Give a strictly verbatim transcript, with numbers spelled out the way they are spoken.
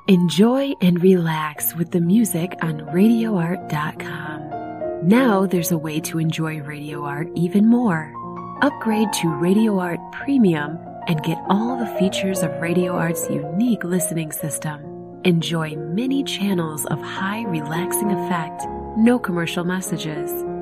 Enjoy and relax with the music on radio art dot com. Now there's a way to enjoy Radio Art even more. Upgrade to Radio Art Premium and get all the features of Radio Art's unique listening system. Enjoy many channels of high relaxing effect, no commercial messages,